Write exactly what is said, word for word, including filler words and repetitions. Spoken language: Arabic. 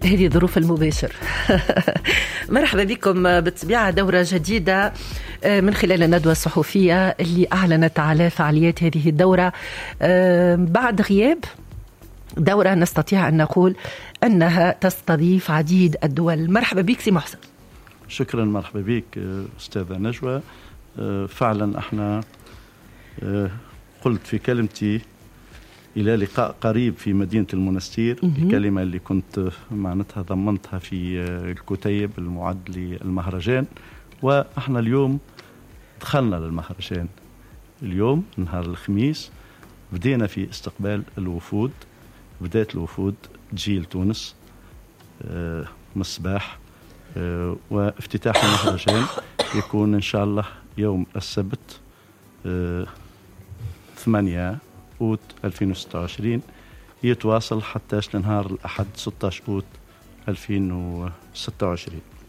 هذه ظروف المباشر. مرحبا بكم بالطبيعة، دورة جديدة من خلال الندوة الصحفية اللي أعلنت على فعاليات هذه الدورة بعد غياب دورة نستطيع أن نقول أنها تستضيف عديد الدول. مرحبا بك سي محسن. شكرا، مرحبا بك أستاذة نجوى. فعلا احنا قلت في كلمتي إلى لقاء قريب في مدينة المنستير، الكلمة اللي كنت معناتها ضمنتها في الكتيب المعد للمهرجان، وإحنا اليوم دخلنا للمهرجان. اليوم نهار الخميس بدينا في استقبال الوفود، بداية الوفود تجي لتونس آه من الصباح، آه وافتتاح المهرجان يكون إن شاء الله يوم السبت آه ثمانية أوت ألفين وستة وعشرين، يتواصل حتى لنهار الأحد ستة عشر أوت ألفين وستة وعشرين.